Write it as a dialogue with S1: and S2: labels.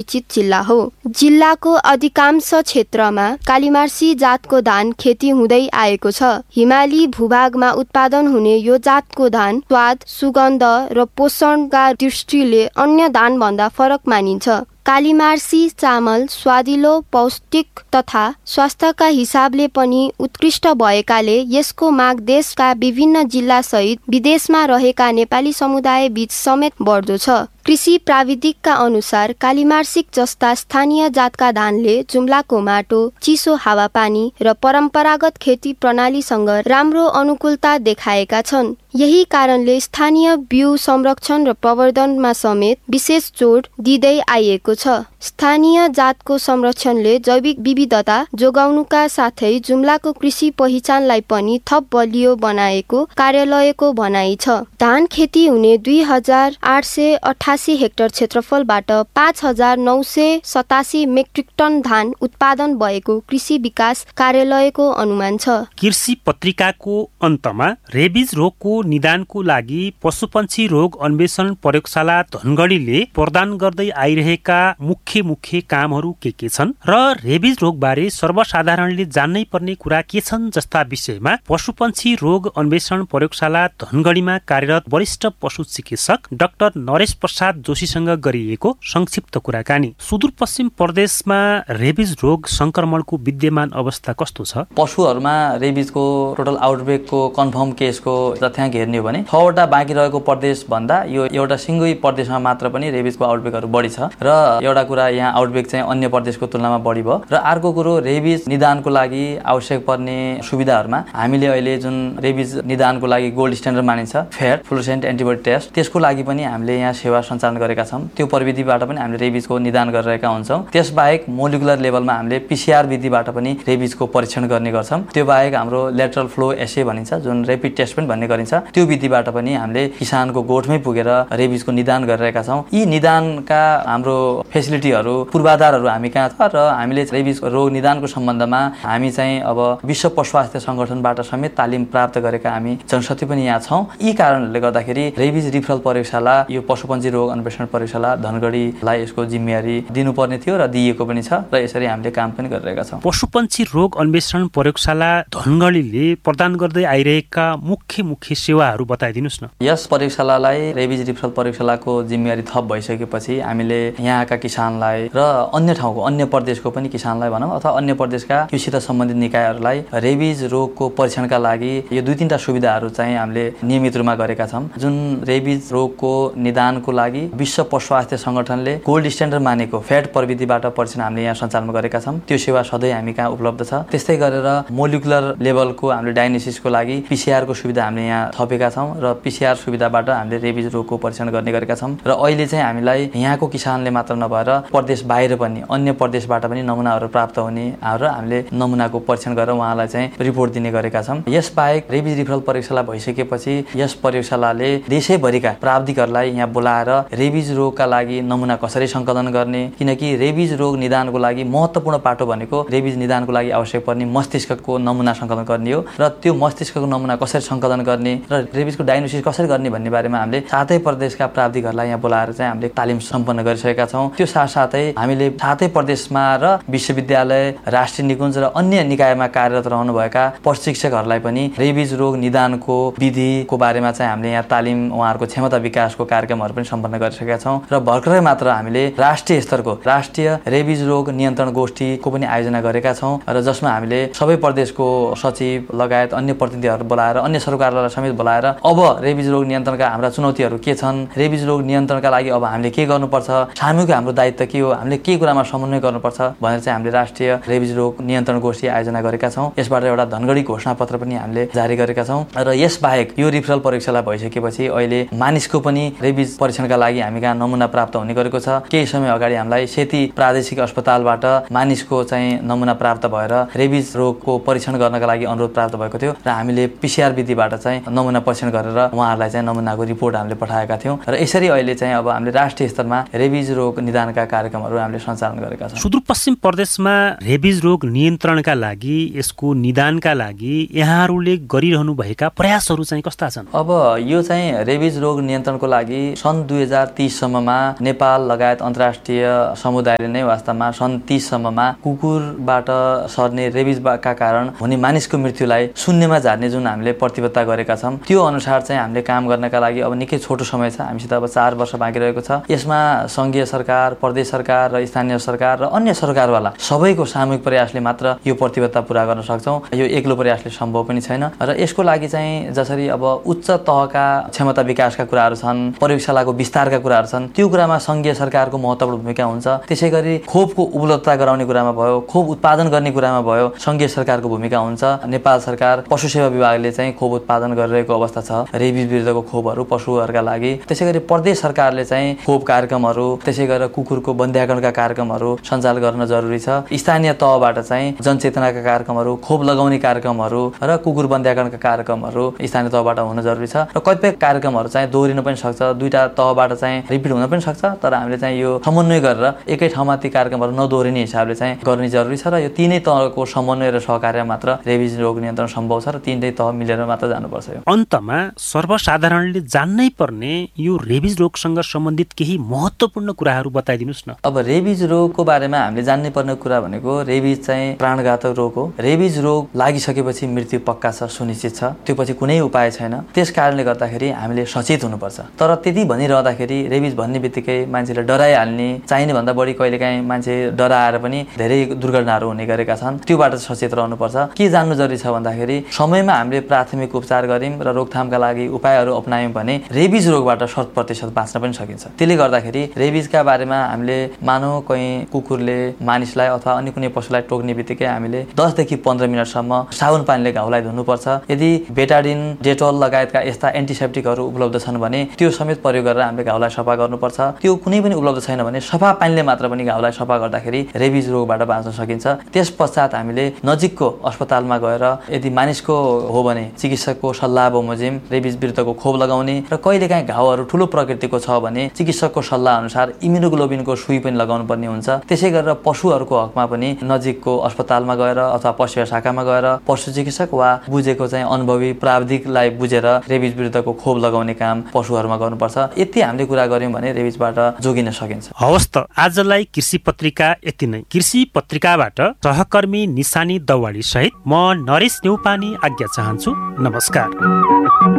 S1: परिचित जिल्ला हो। जिल्लाको अधिकांश क्षेत्रमा कालीमार्सी जातको धान खेती हुँदै आएको छ। हिमाली भूभागमा उत्पादन हुने यो जातको धान स्वाद, सुगन्ध र पोषणका दृष्टिले अन्य धानभन्दा फरक मानिन्छ। कालीमार्सी चामल स्वादिलो, पौष्टिक तथा स्वास्थ्यका हिसाबले पनि उत्कृष्ट भएकाले यसको माग देशका विभिन्न जिल्लासहित विदेशमा रहेका नेपाली समुदाय बीच समेत बढ्दो छ। कृषि प्राविधिकका अनुसार कालीमार्सिक जस्ता स्थानीय जातका धानले जुम्लाको माटो, चिसो हावापानी र परम्परागत खेती प्रणालीसँग राम्रो अनुकूलता देखाएका छन्। यही कारणले स्थानीय बिउ संरक्षण र प्रवर्धनमा समेत विशेष जोड दिँदै आइएको छ। स्थानीय जातको संरक्षणले जैविक विविधता जोगाउनुका साथै जुम्लाको कृषि पहिचानलाई पनि थप बलियो बनाएको कार्यालयको भनाइ छ। धान खेती हुने 2888 हेक्टर क्षेत्रफलबाट 5987 मेट्रिक टन धान उत्पादन भएको कृषि विकास कार्यालयको अनुमान छ।
S2: कृषि पत्रिकाको अन्तमा रेबिज रोगको निदानको लागि पशुपन्छी रोग अन्वेषण प्रयोगशाला धनगढीले प्रदान गर्दै आइरहेका मुख्य कामहरू के छन् र रेबिज रोगबारे सर्वसाधारणले जान्नै पर्ने कुरा के छन् जस्ता विषयमा पशुपन्छी रोग अन्वेषण प्रयोगशाला धनगढीमा कार्यरत वरिष्ठ पशु चिकित्सक डाक्टर नरेश प्रसाद जोशीसँग गरिएको संक्षिप्त कुराकानी। सुदूरपश्चिम प्रदेशमा रेबिज रोग संक्रमणको विद्यमान अवस्था कस्तो छ?
S3: पशुहरूमा रेबिजको टोटल आउटब्रेकको कन्फर्म केसको तथ्याङ्क हेर्ने हो भने 6 वटा बाँकी रहेको प्रदेश भन्दा यो एउटा सिङ्गै प्रदेशमा मात्र पनि रेबिजको आउटब्रेकहरू बढी छ र एउटा कुरा यहाँ आउटब्रेक चाहिँ अन्य प्रदेशको तुलनामा बढी भयो। र अर्को कुरो रेबिज निदानको लागि आवश्यक पर्ने सुविधाहरूमा हामीले अहिले जुन रेबिज निदानको लागि गोल्ड स्ट्यान्डर्ड मानिन्छ फेड फ्लुरोसेन्ट एन्टिबडी टेस्ट, त्यसको लागि पनि हामीले यहाँ सेवा सञ्चालन गरेका छौँ। त्यो प्रविधिबाट पनि हामीले रेबिजको निदान गरिरहेका हुन्छौँ। त्यसबाहेक मोलिकुलर लेभलमा हामीले पिसिआर विधिबाट पनि रेबिजको परीक्षण गर्ने गर्छौँ। त्यो बाहेक हाम्रो लेटरल फ्लो एसे भनिन्छ जुन रेपिड टेस्ट पनि भन्ने गरिन्छ, त्यो विधिबाट पनि हामीले किसानको गोठमै पुगेर रेबिजको निदान गरिरहेका छौँ। यी निदानका हाम्रो फेसिलिटीहरू पूर्वाधारहरू हामी कहाँ छ र हामीले रेबिज रोग निदानको सम्बन्धमा हामी चाहिँ अब विश्व पशु स्वास्थ्य सङ्गठनबाट समेत तालिम प्राप्त गरेका हामी जनशक्ति पनि यहाँ छौँ। यी कारणहरूले गर्दाखेरि रेबिज रिफरल प्रयोगशाला यो पशुपन्छी रोग अन्वेषण प्रयोगशाला धनगढीलाई यसको जिम्मेवारी दिनुपर्ने थियो र दिएको पनि छ र यसरी हामीले काम पनि गरिरहेका छौँ।
S2: पशुपन्छी रोग अन्वेषण प्रयोगशाला धनगढीले प्रदान गर्दै आइरहेका मुख्य सेवाहरू बताइदिनुस् न।
S3: यस प्रयोगशालालाई रेबिज रिफरल प्रयोगशालाको जिम्मेवारी थप भइसकेपछि हामीले यहाँका किसानलाई र अन्य ठाउँको अन्य प्रदेशको पनि किसानलाई भनौँ अथवा अन्य प्रदेशका कृषिसित सम्बन्धित निकायहरूलाई रेबिज रोगको परीक्षणका लागि यो 2-3टा सुविधाहरू चाहिँ हामीले नियमित रूपमा गरेका छौँ। जुन रेबिज रोगको निदानको लागि विश्व पशु स्वास्थ्य सङ्गठनले गोल्ड स्ट्यान्डर्ड मानेको फेड प्रविधिबाट परीक्षण हामीले यहाँ सञ्चालन गरेका छौँ। त्यो सेवा सधैँ हामी कहाँ उपलब्ध छ। त्यस्तै गरेर मोलिकुलर लेभलको हामीले डायग्नोसिसको लागि पिसिआरको सुविधा हामीले यहाँ थपेका छौँ र पिसिआर सुविधाबाट हामीले रेबिज रोगको परीक्षण गर्ने गरेका छौँ। र अहिले चाहिँ हामीलाई यहाँको किसानले मात्र नभएर प्रदेश बाहिर पनि अन्य प्रदेशबाट पनि नमुनाहरू प्राप्त हुने र हामीले नमुनाको परीक्षण गरेर उहाँलाई चाहिँ रिपोर्ट दिने गरेका छौँ। यसबाहेक रेबिज रिफरल प्रयोगशाला भइसकेपछि यस प्रयोगशालाले देशैभरिका प्राविधिकहरूलाई यहाँ बोलाएर रेबिज रोगका लागि नमुना कसरी सङ्कलन गर्ने, किनकि रेबिज रोग निदानको लागि महत्त्वपूर्ण पाटो भनेको रेबिज निदानको लागि आवश्यक पर्ने मस्तिष्कको नमुना सङ्कलन गर्ने हो र त्यो मस्तिष्कको नमुना कसरी सङ्कलन गर्ने र रेबिजको डायग्नोसिस कसरी गर्ने भन्ने बारेमा हामीले 7 प्रदेशका प्राविधिकहरूलाई यहाँ बोलाएर चाहिँ हामीले तालिम सम्पन्न गरिसकेका छौँ। त्यो साथसाथै हामीले 7 प्रदेशमा र विश्वविद्यालय, राष्ट्रिय निकुञ्ज र अन्य निकायमा कार्यरत रहनुभएका प्रशिक्षकहरूलाई पनि रेबिज रोग निदानको विधिको बारेमा चाहिँ हामीले यहाँ तालिम उहाँहरूको क्षमता विकासको कार्यक्रमहरू पनि सम्पन्न गरिसकेका छौँ। र भर्खरै मात्र हामीले राष्ट्रिय स्तरको राष्ट्रिय रेबिज रोग नियन्त्रण गोष्ठीको पनि आयोजना गरेका छौँ र जसमा हामीले सबै प्रदेशको सचिव लगायत अन्य प्रतिनिधिहरू बोलाएर अन्य सरकारलाई समेत बोलाएर अब रेबिज रोग नियन्त्रणका हाम्रा चुनौतीहरू के छन्, रेबिज रोग नियन्त्रणका लागि अब हामीले के गर्नुपर्छ, सामूहिक हाम्रो दायित्व के हो, हामीले के कुरामा समन्वय गर्नुपर्छ भनेर चाहिँ हामीले राष्ट्रिय रेबिज रोग नियन्त्रण गोष्ठी आयोजना गरेका छौँ। यसबाट एउटा धनगढी घोषणापत्र पनि हामीले जारी गरेका छौँ। र यसबाहेक यो रिफरल प्रयोगशाला भइसकेपछि अहिले मानिसको पनि रेबिज परीक्षणका लागि हामी कहाँ नमुना प्राप्त हुने गरेको छ। केही समय अगाडि हामीलाई सेती प्रादेशिक अस्पतालबाट मानिसको चाहिँ नमुना प्राप्त भएर रेबिज रोगको परीक्षण गर्नका लागि अनुरोध प्राप्त भएको थियो र हामीले पिसिआर विधिबाट चाहिँ नमुना परीक्षण गरेर उहाँहरूलाई चाहिँ नमुनाको रिपोर्ट हामीले पठाएका थियौँ र यसरी अहिले चाहिँ अब हामीले राष्ट्रिय स्तरमा रेबिज रोग निदानका कार्यक्रमहरू हामीले सञ्चालन गरेका छौँ।
S2: सुदूरपश्चिम प्रदेशमा रेबिज रोग नियन्त्रणका लागि यसको निदानका लागि यहाँहरूले गरिरहनु भएका प्रयासहरू चाहिँ कस्ता छन्?
S3: अब यो चाहिँ रेबिज रोग नियन्त्रणको लागि सन् 2030 सम्ममा नेपाल लगायत अन्तर्राष्ट्रिय समुदायले नै वास्तवमा सन् 30 सम्ममा कुकुरबाट सर्ने रेबिजका कारण हुने मानिसको मृत्युलाई शून्यमा झार्ने जुन हामीले प्रतिबद्धता गरेका छौँ त्यो अनुसार चाहिँ हामीले काम गर्नका लागि अब निकै छोटो समय छ। हामीसित अब 4 वर्ष बाँकी रहेको छ। यसमा सङ्घीय सरकार, प्रदेश सरकार र स्थानीय सरकार र अन्य सरकारवाला सबैको सामूहिक प्रयासले मात्र यो प्रतिबद्धता पुरा गर्न सक्छौँ। यो एक्लो प्रयासले सम्भव पनि छैन र यसको लागि चाहिँ जसरी अब उच्च तहका क्षमता विकासका कुराहरू छन्, प्रयोगशालाको विस्तारका कुराहरू छन्, त्यो कुरामा सङ्घीय सरकारको महत्त्वपूर्ण भूमिका हुन्छ। त्यसैगरी खोपको उपलब्धता गराउने कुरामा भयो, खोप उत्पादन गर्ने कुरामा भयो, सङ्घीय सरकारको भूमिका हुन्छ। नेपाल सरकार पशु सेवा विभागले चाहिँ खोप उत्पादन गरिरहेको अवस्था छ, रेबिज विरुद्धको खोपहरू पशुहरूका लागि। त्यसैगरी प्रदेश सरकारले चाहिँ खोप कार्यक्रमहरू, त्यसै गरेर कुकुरको वन्ध्याकरणका कार्यक्रमहरू सञ्चालन गर्न जरुरी छ। स्थानीय तहबाट चाहिँ जनचेतनाका कार्यक्रमहरू, खोप लगाउने कार्यक्रमहरू र कुकुर वन्ध्याकरणका कार्यक्रमहरू स्थानीय तहबाट हुन जरुरी छ र कतिपय कार्यक्रमहरू चाहिँ दोहोरिन पनि सक्छ, दुईटा तहबाट चाहिँ रिपिट हुन पनि सक्छ। तर हामीले चाहिँ यो समन्वय गरेर एकै ठाउँमा ती कार्यक्रमहरू नदोहोरिने हिसाबले चाहिँ गर्ने जरुरी छ र यो तीनै तहको समन्वय र सहकार्य मात्र रेबिज रोग नियन्त्रण सम्भव छ र तीनै तह मिलेर मात्र जानुपर्छ।
S2: अन्तमा सर्वसाधारणले जान्नै पर्ने यो रेबिज रोगसँग सम्बन्धित केही महत्त्वपूर्ण कुराहरू बताइदिनुस् न।
S3: अब रेबिज रोगको बारेमा हामीले जान्नै पर्ने कुरा भनेको रेबिज चाहिँ प्राणघातक रोग हो। रेबिज रोग लागिसकेपछि मृत्यु पक्का छ, सुनिश्चित छ, त्यो पछि कुनै उपाय छैन। त्यस कारणले गर्दाखेरि हामीले सचेत हुनुपर्छ। तर त्यति भनिरहँदाखेरि रेबिज भन्ने बित्तिकै मान्छेले डराइहाल्ने, चाहिने भन्दा बढी कहिलेकाहीँ मान्छे डराएर पनि धेरै दुर्घटनाहरू हुने गरेका छन्। त्योबाट सचेत रहनुपर्छ। के जान्नु जरुरी छ भन्दाखेरि समयमा हामीले प्राथमिक उपचार गऱ्यौँ र रोकथामका लागि उपायहरू अपनायौँ भने रेबिज रोगबाट 100% बाँच्न पनि सकिन्छ। त्यसले गर्दाखेरि रेबिजका बारेमा हामीले मानौ कहीँ कुकुरले मानिसलाई अथवा अन्य कुनै पशुलाई टोक्ने बित्तिकै हामीले 10 देखि 15 मिनटसम्म साबुन पानीले घाउलाई धुनुपर्छ। यदि बेटाडिन, डेटोल लगायतका यस्ता एन्टिसेप्टिकहरू उपलब्ध छन् भने त्यो समेत प्रयोग गरेर हामीले घाउलाई सफा गर्नुपर्छ। त्यो कुनै पनि उपलब्ध छैन भने सफा पानीले मात्र पनि घाउलाई सफा गर्दाखेरि रेबिज रोगबाट बाँच्न सकिन्छ। त्यस पश्चात हामीले नजिकको अस्पतालमा गएर यदि मानिसको हो भने चिकित्सकको सल्लाह बमोजिम रेबिज विरुद्धको खोप लगाउने र कहिलेकाहीँ घाउहरू ठुलो प्रकृतिको छ भने चिकित्सकको सल्लाह अनुसार इम्युनोग्लोबिनको सुई पनि लगाउनु पर्ने हुन्छ। त्यसै गरेर पशुहरूको हकमा पनि नजिकको अस्पतालमा गएर अथवा पशु शाखामा गएर पशु चिकित्सक वा बुझेको चाहिँ अनुभवी प्राविधिकलाई बुझेर रेबिज विरुद्धको खोप लगाउने काम पशुहरूमा गर्नुपर्छ। यति हामीले कुरा गर्यौँ भने रेबिजबाट जोगिन सकिन्छ।
S2: हवस् त, आजलाई कृषि पत्रिका यति नै। कृषि पत्रिकाबाट सहकर्मी निशानी दवाडी सहित म नरेश न्यौपाने आज्ञा चाहन्छु। नमस्कार।